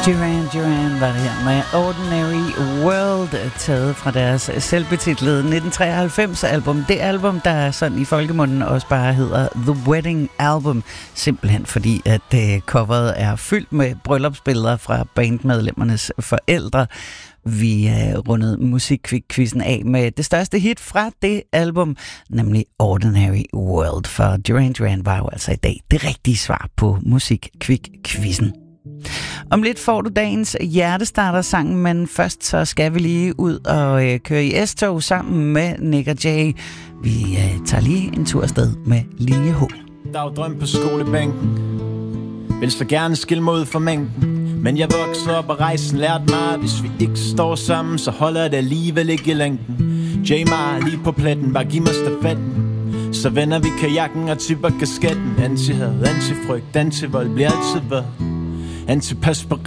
Duran var det her med Ordinary World, taget fra deres selvbetitlede 1993 album. Det album, der sådan i folkemunden også bare hedder The Wedding Album, simpelthen fordi at coveret er fyldt med bryllupsbilleder fra bandmedlemmernes forældre. Vi rundede musikquizzen af med det største hit fra det album, nemlig Ordinary World, for Duran var jo altså i dag det rigtige svar på musikquizzen. Om lidt får du dagens hjertestarter-sang, men først så skal vi lige ud og køre i S-tog sammen med Nick og Jay. Vi tager lige en tur afsted med linje H. Dagdrøm på skolebænken, vil så gerne skille mig ud fra mængden. Men jeg voksede op og rejsen lærte mig, hvis vi ikke står sammen, så holder det alligevel ikke i længden. J-Mar lige på pletten, bare giv mig stafetten. Så vender vi kajakken og tipper kasketten. Anti-had, anti-frygt, anti-vold bliver altid været. Antipas på